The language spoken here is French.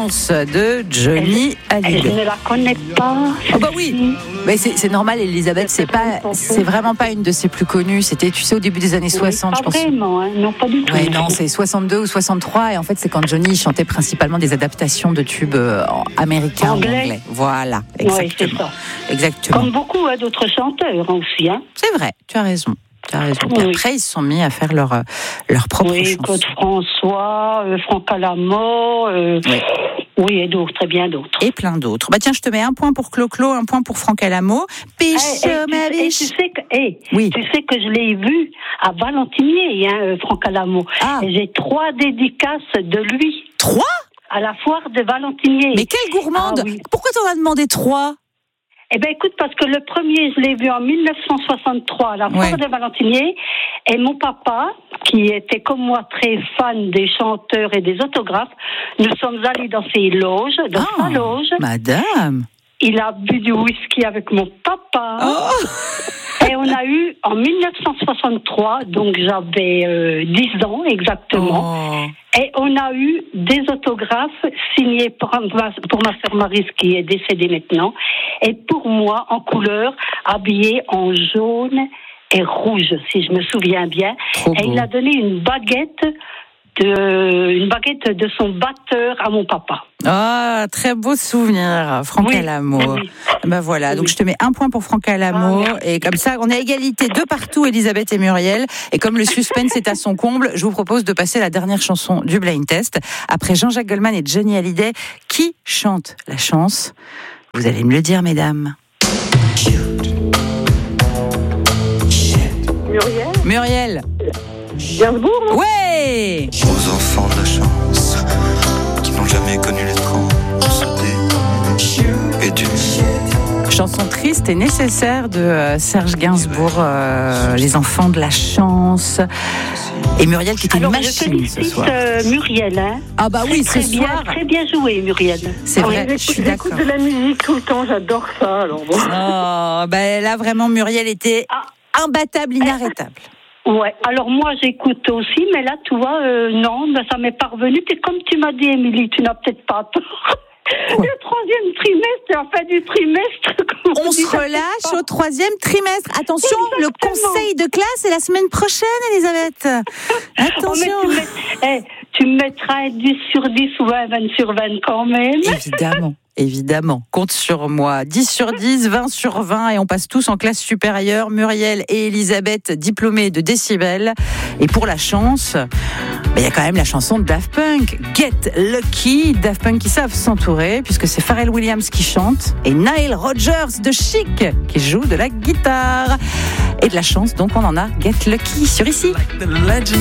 chance de Johnny Hallyday. Je ne la connais pas. Oh bah oui, mais c'est normal, Elisabeth, c'est vraiment pas une de ses plus connues. C'était, tu sais, au début des années 60, je pense. Pas vraiment, hein. Non, pas du tout. Ouais, non, c'est 62 ou 63, et en fait, c'est quand Johnny chantait principalement des adaptations de tubes américains ou anglais. Voilà, exactement. Oui, c'est ça. Exactement. Comme beaucoup d'autres chanteurs aussi, hein. C'est vrai, tu as raison. Oui. Après, ils se sont mis à faire leur propre chanson. Claude François, Franck Alamo, oui, et d'autres, et bien d'autres. Et plein d'autres. Bah tiens, je te mets un point pour Clo-Clo, un point pour Franck Alamo. Biche, ma biche. Tu sais que je l'ai vu à Valentinier, Franck Alamo. Ah. Et j'ai 3 dédicaces de lui. 3 ? À la foire de Valentinier. Mais quelle gourmande! Ah, oui. Pourquoi t'en as demandé 3? Eh bien, écoute, parce que le premier, je l'ai vu en 1963 à la foire de Valentinier. Et mon papa, qui était comme moi très fan des chanteurs et des autographes, nous sommes allés dans ses loges, dans sa loge. Madame! Il a bu du whisky avec mon papa. Oh. Et on a eu, en 1963, donc j'avais 10 ans exactement, et on a eu des autographes signés pour ma sœur Maryse, qui est décédée maintenant, et pour moi, en couleur, habillée en jaune et rouge, si je me souviens bien. Et il a donné une baguette de son batteur à mon papa. Ah, très beau souvenir, Franck Alamo. Oui. Ben voilà, donc je te mets un point pour Franck Alamo, et comme ça, on est à égalité de partout, Elisabeth et Muriel. Et comme le suspense est à son comble, je vous propose de passer la dernière chanson du Blind Test. Après Jean-Jacques Goldman et Johnny Hallyday, qui chante la chance? Vous allez me le dire, mesdames. Muriel. Gainsbourg, non ? Ouais. Aux enfants de la chance qui n'ont jamais connu les transes et du Chanson triste et nécessaire de Serge Gainsbourg, Les enfants de la chance. Et Muriel qui était une machine ce soir. Muriel, hein. Ah bah oui, ce soir. Très bien joué, Muriel. C'est vrai, je suis d'accord. J'écoute de la musique tout le temps, j'adore ça. Alors bon. Oh, bah là vraiment Muriel était imbattable, inarrêtable. Ouais, alors moi j'écoute aussi, mais là tu vois, non, ça m'est pas revenu. Et comme tu m'as dit, Émilie, tu n'as peut-être pas tort. Le 3e trimestre, la fin du trimestre. On se relâche au 3e trimestre. Attention, exactement. Le conseil de classe est la semaine prochaine, Elisabeth. Attention. Tu me mettras 10 sur 10 ou 20 sur 20 quand même. Évidemment, compte sur moi. 10 sur 10, 20 sur 20, et on passe tous en classe supérieure. Muriel et Elisabeth, diplômées de Décibel. Et pour la chance, il y a quand même la chanson de Daft Punk, Get Lucky. Daft Punk qui savent s'entourer, puisque c'est Pharrell Williams qui chante et Nile Rodgers de Chic qui joue de la guitare. Et de la chance, donc on en a Get Lucky sur ici.